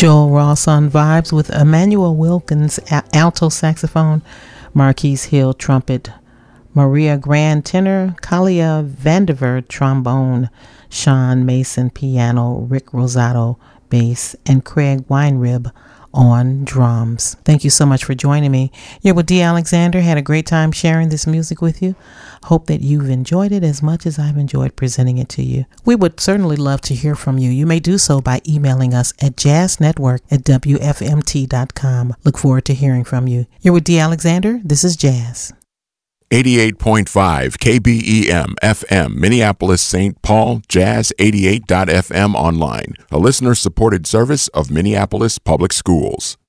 Joel Ross on vibes with Emmanuel Wilkins alto saxophone, Marquise Hill trumpet, Maria Grand tenor, Kalia Vandiver trombone, Sean Mason piano, Rick Rosato bass, and Craig Weinrib on drums. Thank you so much for joining me. You're with D. Alexander. Had a great time sharing this music with you. Hope that you've enjoyed it as much as I've enjoyed presenting it to you. We would certainly love to hear from you. You may do so by emailing us at jazznetwork@wfmt.com. Look forward to hearing from you. You're with D. Alexander. This is Jazz. 88.5 KBEM FM, Minneapolis, St. Paul, Jazz 88.fm online, a listener-supported service of Minneapolis Public Schools.